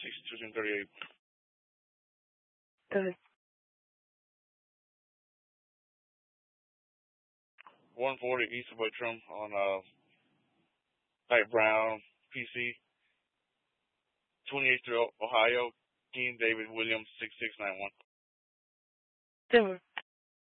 6238. Good. 140 east of Bertram on light brown PC. 28th Street, Ohio. Keen David Williams 6691. Denver.